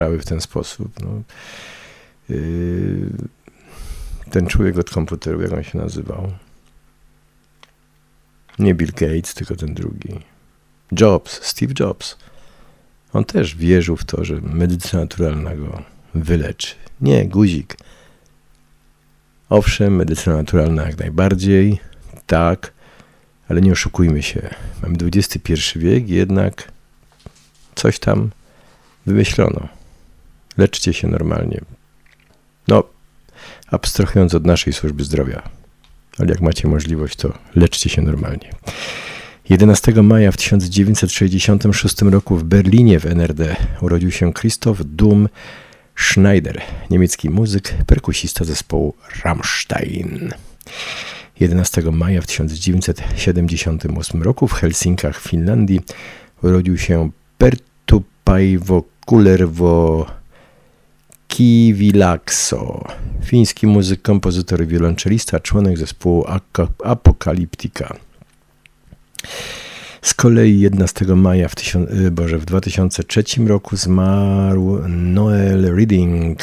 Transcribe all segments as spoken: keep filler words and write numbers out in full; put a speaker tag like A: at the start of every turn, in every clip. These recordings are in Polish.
A: w ten sposób. No. Yy, ten człowiek od komputerów, jak on się nazywał? Nie Bill Gates, tylko ten drugi. Jobs, Steve Jobs. On też wierzył w to, że medycyna naturalna go wyleczy. Nie, guzik. Owszem, medycyna naturalna jak najbardziej, tak, ale nie oszukujmy się. Mamy dwudziesty pierwszy wiek, jednak coś tam wymyślono. Leczcie się normalnie. No, abstrahując od naszej służby zdrowia. Ale jak macie możliwość, to leczcie się normalnie. jedenastego maja w tysiąc dziewięćset sześćdziesiątym szóstym roku w Berlinie w N R D urodził się Christoph Dum Schneider, niemiecki muzyk, perkusista zespołu Rammstein. jedenastego maja w tysiąc dziewięćset siedemdziesiątym ósmym roku w Helsinkach w Finlandii urodził się Perttu Paavo Kullervo Kivilaakso, fiński muzyk, kompozytor i wiolonczelista, członek zespołu Apocalyptica. Z kolei jedenastego maja w, tysiąc, Boże, w dwa tysiące trzecim roku zmarł Noel Redding,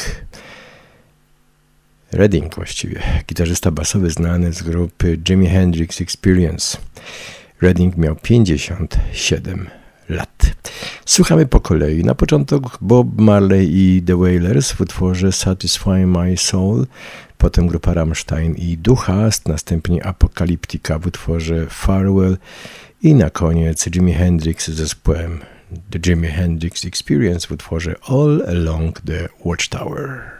A: Redding właściwie, gitarzysta basowy znany z grupy Jimi Hendrix Experience. Redding miał pięćdziesiąt siedem lat. Słuchamy po kolei. Na początek Bob Marley i The Wailers w utworze Satisfy My Soul, potem grupa Rammstein i Du Hast, następnie Apocalyptica w utworze Farewell i na koniec Jimi Hendrix z zespołem The Jimi Hendrix Experience w utworze All Along the Watchtower.